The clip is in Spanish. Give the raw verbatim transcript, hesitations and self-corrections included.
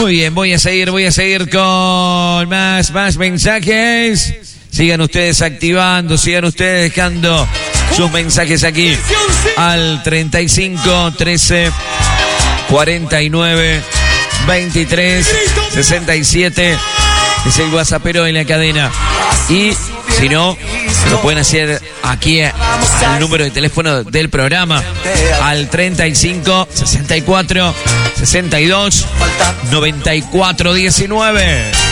Muy bien, voy a seguir, voy a seguir con más, más mensajes. Sigan ustedes activando, sigan ustedes dejando sus mensajes aquí al treinta y cinco, trece, cuarenta y nueve, veintitrés, sesenta y siete. Es el WhatsAppero en la cadena. Y si no, lo pueden hacer aquí al número de teléfono del programa al treinta y cinco, sesenta y cuatro, sesenta y dos, noventa y cuatro, diecinueve.